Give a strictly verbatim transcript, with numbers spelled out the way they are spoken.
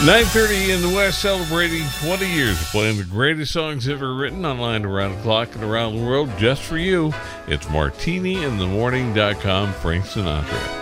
nine thirty in the West, celebrating twenty years of playing the greatest songs ever written online around the clock and around the world just for you. It's martini in the morning dot com, Frank Sinatra.